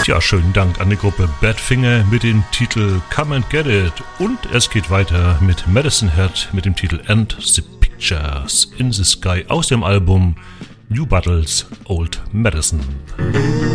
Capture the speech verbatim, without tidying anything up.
Ja, schönen Dank an die Gruppe Badfinger mit dem Titel Come and Get It. Und es geht weiter mit Medicine Hat mit dem Titel And the Pictures in the Sky aus dem Album New Battles Old Medicine.